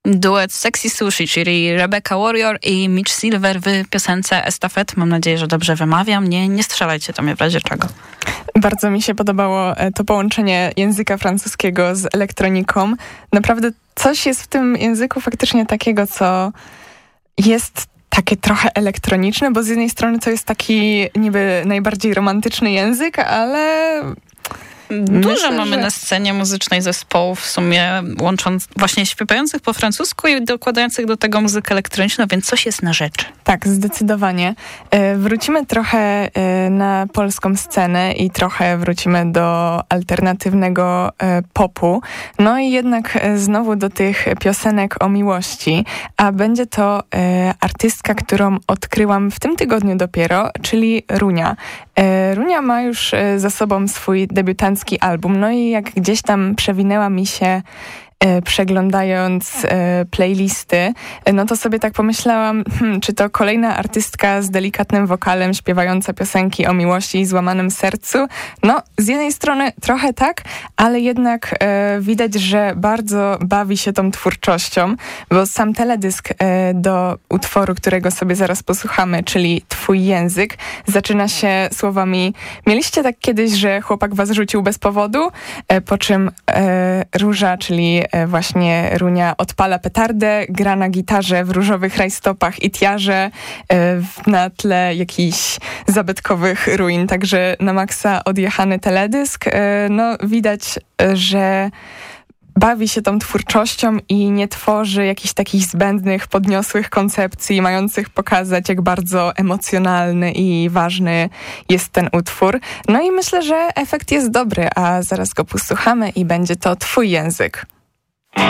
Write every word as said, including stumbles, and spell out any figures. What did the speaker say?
duet Sexy Sushi, czyli Rebecca Warrior i Mitch Silver w piosence Estafette. Mam nadzieję, że dobrze wymawiam. Nie, nie strzelajcie do mnie w razie czego. Bardzo mi się podobało to połączenie języka francuskiego z elektroniką. Naprawdę coś jest w tym języku faktycznie takiego, co jest takie trochę elektroniczne, bo z jednej strony to jest taki niby najbardziej romantyczny język, ale... Dużo Myślę, mamy że... na scenie muzycznej zespołów w sumie łącząc właśnie śpiewających po francusku i dokładających do tego muzykę elektroniczną, więc coś jest na rzeczy. Tak, zdecydowanie. E, wrócimy trochę e, na polską scenę i trochę wrócimy do alternatywnego e, popu. No i jednak e, znowu do tych piosenek o miłości, a będzie to e, artystka, którą odkryłam w tym tygodniu dopiero, czyli Runia. E, Runia ma już e, za sobą swój debiutancki album, no i jak gdzieś tam przewinęła mi się e, przeglądając e, playlisty, e, no to sobie tak pomyślałam, hmm, czy to kolejna artystka z delikatnym wokalem śpiewająca piosenki o miłości i złamanym sercu? No, z jednej strony trochę tak, ale jednak e, widać, że bardzo bawi się tą twórczością, bo sam teledysk e, do utworu, którego sobie zaraz posłuchamy, czyli Twój język, zaczyna się słowami: mieliście tak kiedyś, że chłopak was rzucił bez powodu? E, po czym e, Róża, czyli e, właśnie Runia, odpala petardę, gra na gitarze w różowych rajstopach i tiarze e, na tle jakichś zabytkowych ruin, także na maksa odjechany teledysk. E, no widać, e, że bawi się tą twórczością i nie tworzy jakichś takich zbędnych, podniosłych koncepcji, mających pokazać, jak bardzo emocjonalny i ważny jest ten utwór. No i myślę, że efekt jest dobry, a zaraz go posłuchamy i będzie to Twój język.